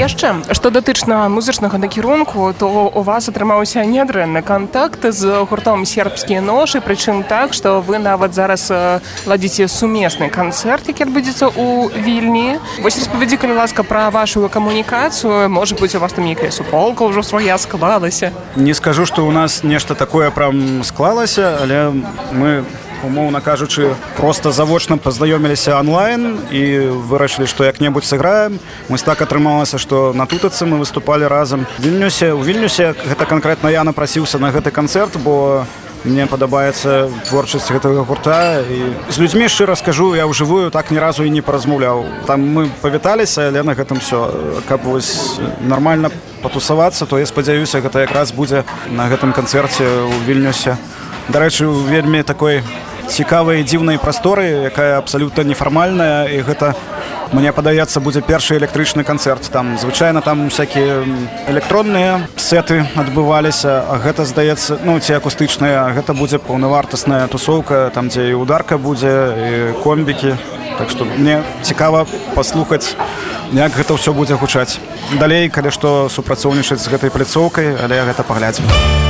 Яшчэ, што датычна музычнага накірунку, то у вас атрымаўся нядрэнны кантакт з гуртом «Сербскія ножы», прычым так, што вы нават зараз ладзіце сумесны канцэрт, які адбудзецца ў Вільні. Вось распавядзі, калі ласка, пра вашу камунікацыю. Можа быць, у вас там нейкая суполка ўжо свая склалася? Не скажу, што ў нас нешта такое прям склалася, але мы, умоўна кажучы, проста завочна пазнаёміліся онлайн і вырашылі, што як-небудзь сыграем. Вось так атрымалася, што на тутацы мы выступалі разам. У Вільнюсе гэта канкрэтна я напрасіўся на гэты канцэрт, бо мне падабаецца творчасць гэтага гурта. І з людзьмі, шчыра скажу, я ўжывую так ні разу і не паразмаўляў. Там мы павіталіся, але на гэтым всё. Каб вось нармальна патусавацца, то я спадзяюся, гэта якраз будзе на гэтым канцэрце ў Вільнюсе. Дарэчы, у вельмі такой цікавай дзіўнай прасторы, якая абсалютна нефармальная, і гэта, мне падаецца, будзе першы электрычны канцэрт. Там звычайна там всякія электронныя сеты адбываліся, а гэта, здаецца, ці акустычныя, гэта будзе паўнавартасная тусоўка, там дзе і ударка будзе, і комбікі. Так што мне цікава паслухаць, як гэта ўсё будзе гучаць. Далей, калі што, супрацоўнічаць з гэтай пляцоўкай, але гэта паглядзім.